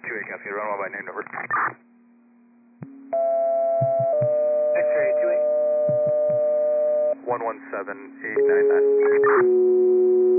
28 copy, runway by name number. X-ray 28. 117899.